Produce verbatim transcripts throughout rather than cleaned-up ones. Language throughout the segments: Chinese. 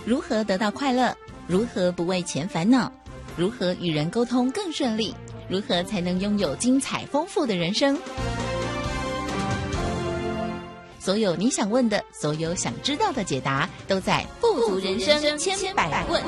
如何得到快乐？如何不为钱烦恼？如何与人沟通更顺利？如何才能拥有精彩丰富的人生？所有你想问的，所有想知道的解答，都在富足人生千百问。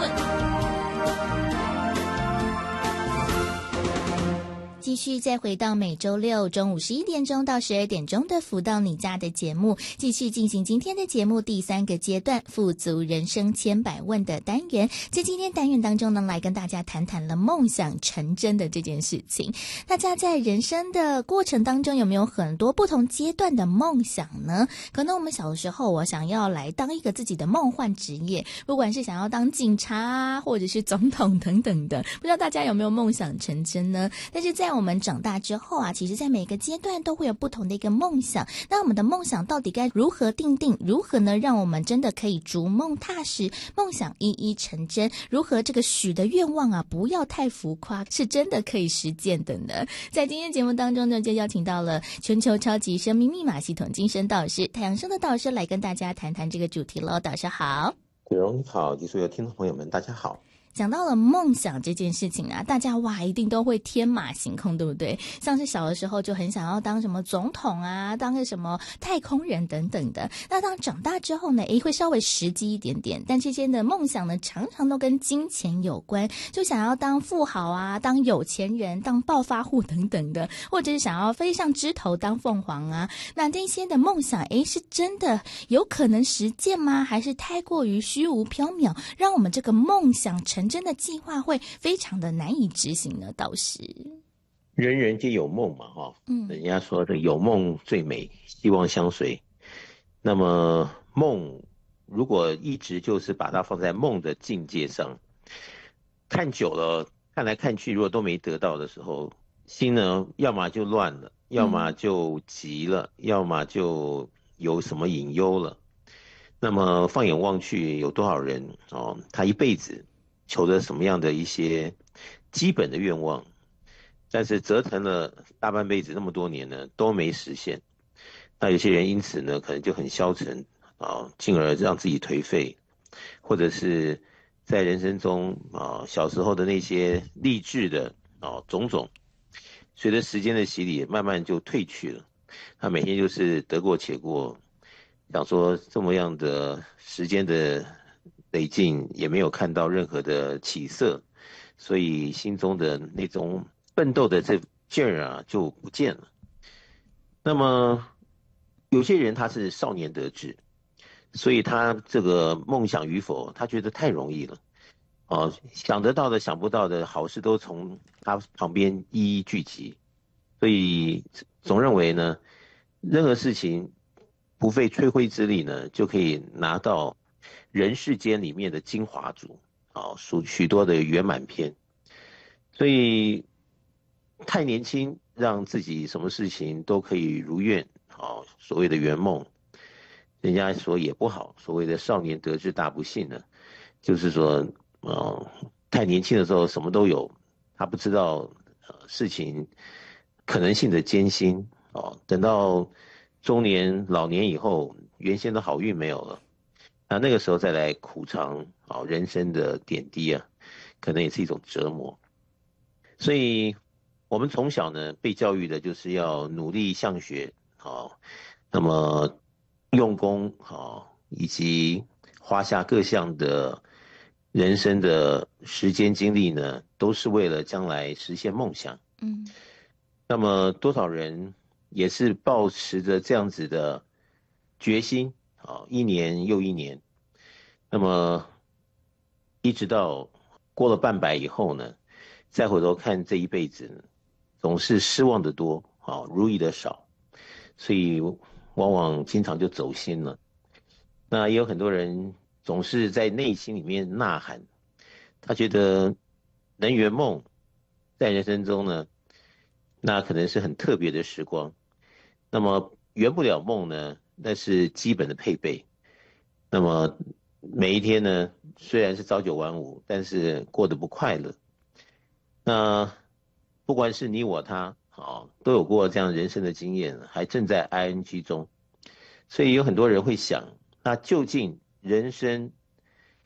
继续再回到每周六中午十一点钟到十二点钟的福到你家的节目，继续进行今天的节目第三个阶段富足人生千百问的单元。在今天单元当中呢，来跟大家谈谈了梦想成真的这件事情。大家在人生的过程当中有没有很多不同阶段的梦想呢？可能我们小的时候我想要来当一个自己的梦幻职业，不管是想要当警察啊，或者是总统等等的，不知道大家有没有梦想成真呢？但是在我们长大之后啊，其实在每个阶段都会有不同的一个梦想。那我们的梦想到底该如何定定？如何呢让我们真的可以逐梦踏实，梦想一一成真？如何这个许的愿望啊不要太浮夸，是真的可以实践的呢？在今天节目当中呢，就邀请到了全球超级生命密码系统精神导师太阳升的导师来跟大家谈谈这个主题咯。导师好。 子荣你好，及所有听众朋友们大家好。 讲到了梦想这件事情啊，大家哇一定都会天马行空，对不对？像是小的时候就很想要当什么总统啊，当个什么太空人等等的。那当长大之后呢，诶，会稍微实际一点点，但这些的梦想呢，常常都跟金钱有关，就想要当富豪啊，当有钱人，当暴发户等等的，或者是想要飞上枝头当凤凰啊。那这些的梦想，诶，是真的有可能实践吗？还是太过于虚无缥缈，让我们这个梦想成真的计划会非常的难以执行呢？倒是人人皆有梦嘛，哈，嗯，人家说的有梦最美，希望相随。那么梦如果一直就是把它放在梦的境界上，看久了，看来看去，如果都没得到的时候，心呢，要么就乱了，要么就急了，嗯、要么就有什么隐忧了。那么放眼望去，有多少人哦，他一辈子求着什么样的一些基本的愿望，但是折腾了大半辈子那么多年呢，都没实现。那有些人因此呢，可能就很消沉啊，进而让自己颓废，或者是在人生中啊，小时候的那些励志的啊种种，随着时间的洗礼，慢慢就褪去了。他每天就是得过且过，想说这么样的时间的累进也没有看到任何的起色，所以心中的那种奋斗的这劲儿啊就不见了。那么有些人他是少年得志，所以他这个梦想与否，他觉得太容易了。哦，想得到的想不到的好事都从他旁边一一聚集，所以总认为呢，任何事情不费吹灰之力呢，就可以拿到人世间里面的精华组啊，属许多的圆满篇。所以太年轻，让自己什么事情都可以如愿啊，所谓的圆梦，人家说也不好。所谓的少年得志大不幸呢，就是说，呃，太年轻的时候什么都有，他不知道呃事情可能性的艰辛哦。等到中年老年以后，原先的好运没有了。那那个时候再来苦尝啊人生的点滴啊，可能也是一种折磨。所以我们从小呢被教育的就是要努力向学啊，那么用功啊，以及花下各项的人生的时间精力呢，都是为了将来实现梦想。嗯，那么多少人也是抱持着这样子的决心啊，一年又一年，那么一直到过了半百以后呢，再回头看这一辈子呢，总是失望的多啊，如意的少，所以往往经常就走心了。那也有很多人总是在内心里面呐喊，他觉得能圆梦，在人生中呢，那可能是很特别的时光。那么圆不了梦呢，那是基本的配备。那么每一天呢，虽然是朝九晚五，但是过得不快乐。那不管是你我他，哦，都有过这样人生的经验，还正在 I N G 中。所以有很多人会想，那究竟人生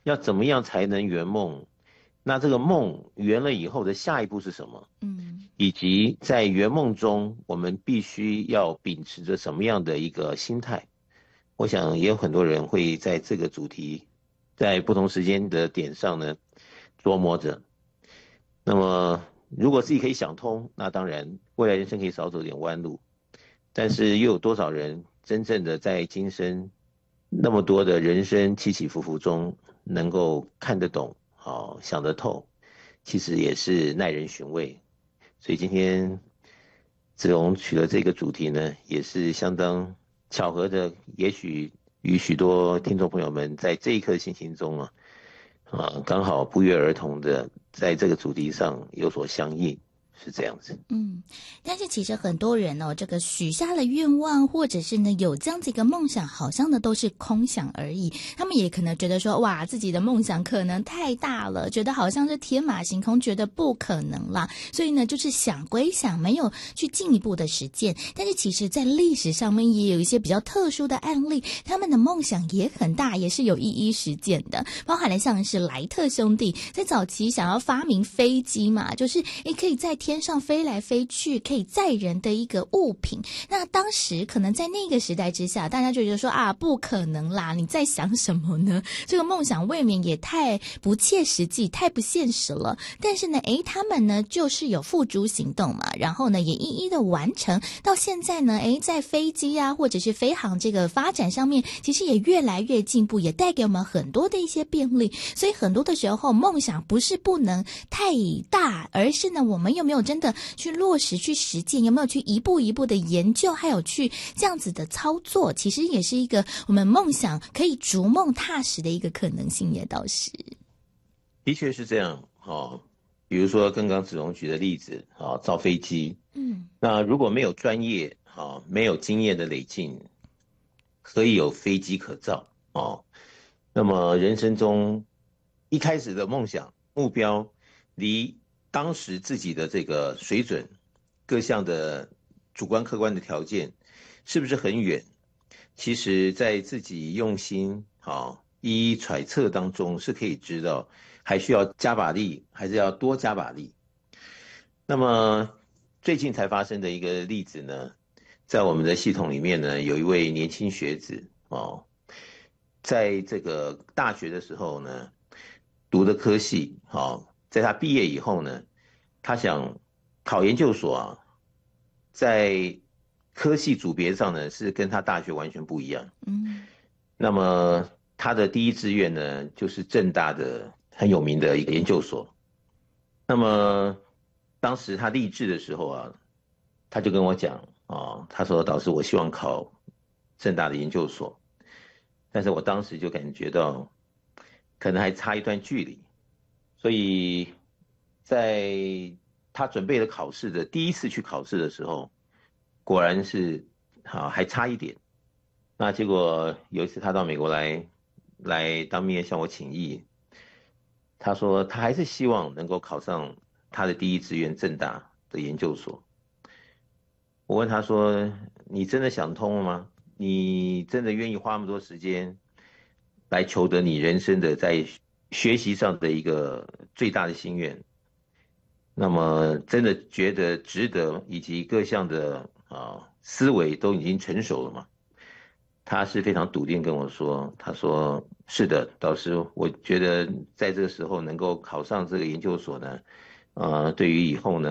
要怎么样才能圆梦？那这个梦圆了以后的下一步是什么？嗯，以及在圆梦中，我们必须要秉持着什么样的一个心态？我想也有很多人会在这个主题，在不同时间的点上呢琢磨着。那么，如果自己可以想通，那当然未来人生可以少走点弯路。但是又有多少人真正的在今生那么多的人生起起伏伏中，能够看得懂？好，想得透，其实也是耐人寻味。所以今天子荣取了这个主题呢，也是相当巧合的，也许与许多听众朋友们在这一刻心情中啊，啊，刚好不约而同的在这个主题上有所相应。是这样子， 嗯，但是其实很多人哦，这个许下了愿望，或者是呢有这样子一个梦想，好像呢都是空想而已。他们也可能觉得说，哇，自己的梦想可能太大了，觉得好像是天马行空，觉得不可能啦。所以呢，就是想归想，没有去进一步的实践。但是其实，在历史上面也有一些比较特殊的案例，他们的梦想也很大，也是有一一实践的。包含了像是莱特兄弟在早期想要发明飞机嘛，就是诶可以在天上飞来飞去，可以载人的一个物品。那当时可能在那个时代之下，大家就觉得说啊，不可能啦，你在想什么呢？这个梦想未免也太不切实际，太不现实了。但是呢，诶，他们呢就是有付诸行动嘛，然后呢也一一的完成。到现在呢，诶，在飞机啊或者是飞航这个发展上面，其实也越来越进步，也带给我们很多的一些便利。所以很多的时候，梦想不是不能太大，而是呢，我们有没有真的去落实去实践，有没有去一步一步的研究，还有去这样子的操作，其实也是一个我们梦想可以逐梦踏实的一个可能性，也倒是的确是这样哦。比如说刚刚子荣举的例子啊，造飞机，嗯，那如果没有专业啊，没有经验的累进，何以有飞机可造哦？那么人生中一开始的梦想目标，离当时自己的这个水准，各项的主观客观的条件是不是很远？其实在自己用心啊一一揣测当中是可以知道，还需要加把力，还是要多加把力。那么最近才发生的一个例子呢，在我们的系统里面呢，有一位年轻学子哦，在这个大学的时候呢，读的科系哦，在他毕业以后呢，他想考研究所啊，在科系组别上呢是跟他大学完全不一样。嗯，那么他的第一志愿呢就是政大的很有名的一个研究所。那么当时他立志的时候啊，他就跟我讲啊，他说导师，我希望考政大的研究所，但是我当时就感觉到可能还差一段距离，所以在他准备了考试的第一次去考试的时候，果然是好还差一点。那结果有一次他到美国来来当面向我请益，他说他还是希望能够考上他的第一志愿政大的研究所。我问他说，你真的想通了吗？你真的愿意花那么多时间来求得你人生的在学习上的一个最大的心愿？那么真的觉得值得，以及各项的啊思维都已经成熟了吗？他是非常笃定跟我说，他说是的，导师，我觉得在这个时候能够考上这个研究所呢，呃，对于以后呢